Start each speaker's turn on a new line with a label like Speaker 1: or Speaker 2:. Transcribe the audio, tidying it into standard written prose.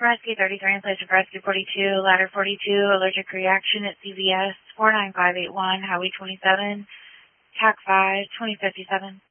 Speaker 1: Rescue 33 in place of Rescue 42, Ladder 42, allergic reaction at CVS 49581, Highway 27, TAC 5, 2057.